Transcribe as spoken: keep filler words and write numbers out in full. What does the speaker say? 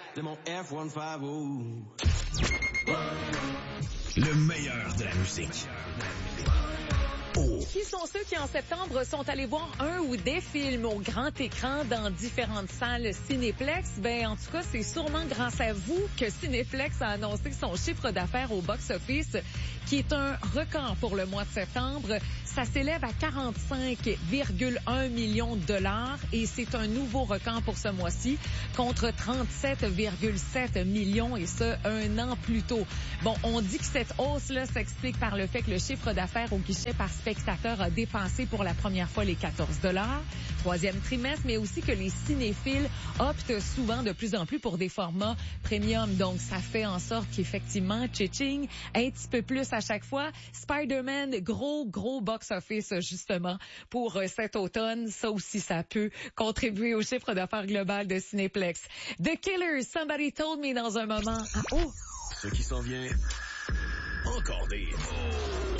de mon F cent cinquante. Le meilleur de la musique. Oh. Qui sont ceux qui, en septembre, sont allés voir un ou des films au grand écran dans différentes salles Cinéplex? Ben, en tout cas, c'est sûrement grâce à vous que Cinéplex a annoncé son chiffre d'affaires au box-office, qui est un record pour le mois de septembre. Ça s'élève à quarante-cinq virgule un millions de dollars et c'est un nouveau record pour ce mois-ci contre trente-sept virgule sept millions et ce, un an plus tôt. Bon, on dit que cette hausse-là s'explique par le fait que le chiffre d'affaires au guichet par spectateur a dépassé pour la première fois les quatorze dollars, troisième trimestre, mais aussi que les cinéphiles optent souvent de plus en plus pour des formats premium. Donc, ça fait en sorte qu'effectivement, tchitching, un petit peu plus à chaque fois. Spider-Man, gros, gros box-office, justement, pour euh, cet automne. Ça aussi, ça peut contribuer au chiffre d'affaires global de Cinéplex. The Killers, Somebody Told Me dans un moment. Ah, oh! Ce qui s'en vient, encore des...